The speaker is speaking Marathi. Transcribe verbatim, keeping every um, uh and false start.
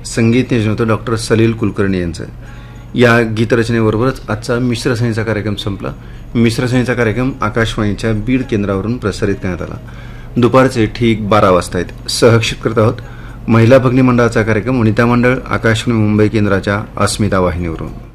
संगीत नियोजन होतं डॉक्टर सलील कुलकर्णी यांचं. या गीतरचनेबरोबरच आजचा मिश्रसंगीतचा कार्यक्रम संपला. मिश्रसंगीतचा कार्यक्रम आकाशवाणीच्या बीड केंद्रावरून प्रसारित करण्यात आला. दुपारचे ठीक बारा वाजता आहेत. सहक्षित करत आहोत महिला भगिनी मंडळाचा कार्यक्रम वनिता मंडळ आकाशवाणी मुंबई केंद्राच्या अस्मिता वाहिनीवरून.